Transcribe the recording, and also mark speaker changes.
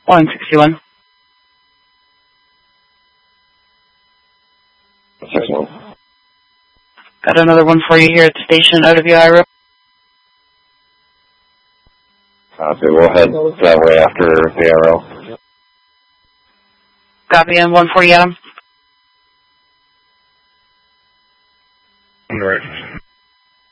Speaker 1: Line 61.
Speaker 2: 61.
Speaker 1: Got another one for you here at the station, OWI Road.
Speaker 2: Okay, we'll head that way after the arrow.
Speaker 1: Copy, and one for you, Adam.